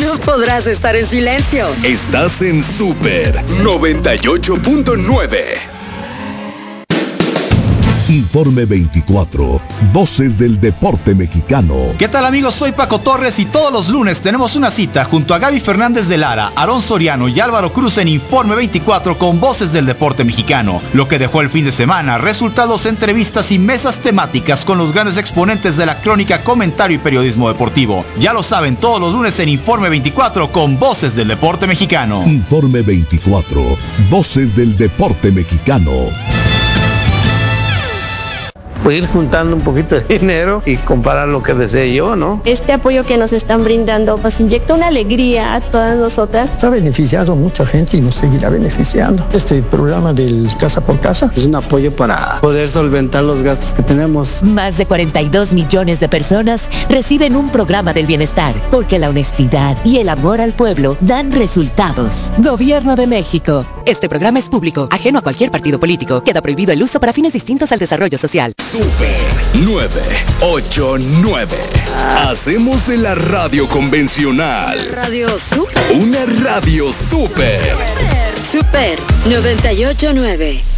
no podrás estar en silencio. Estás en Super 98.9. Informe 24, Voces del Deporte Mexicano. ¿Qué tal, amigos? Soy Paco Torres y todos los lunes tenemos una cita junto a Gaby Fernández de Lara, Aarón Soriano y Álvaro Cruz en Informe 24 con Voces del Deporte Mexicano. Lo que dejó el fin de semana, resultados, entrevistas y mesas temáticas con los grandes exponentes de la crónica, comentario y periodismo deportivo. Ya lo saben, todos los lunes en Informe 24 con Voces del Deporte Mexicano. Informe 24, Voces del Deporte Mexicano. Pues ir juntando un poquito de dinero y comparar lo que desee yo, ¿no? Este apoyo que nos están brindando nos inyecta una alegría a todas nosotras. Ha beneficiado a mucha gente y nos seguirá beneficiando. Este programa del Casa por Casa es un apoyo para poder solventar los gastos que tenemos. Más de 42 millones de personas reciben un programa del bienestar, porque la honestidad y el amor al pueblo dan resultados. Gobierno de México. Este programa es público, ajeno a cualquier partido político. Queda prohibido el uso para fines distintos al desarrollo social. Super 989. Hacemos de la radio convencional Radio Super. una radio super. Super 98.9.